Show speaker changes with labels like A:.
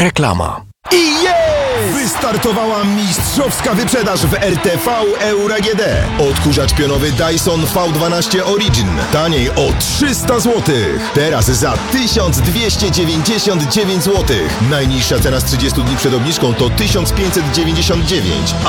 A: Reklama.
B: I jest! Wystartowała mistrzowska wyprzedaż w RTV Euro AGD. Odkurzacz pionowy Dyson V12 Origin. Taniej o 300 zł. Teraz za 1299 zł. Najniższa cena z 30 dni przed obniżką to 1599.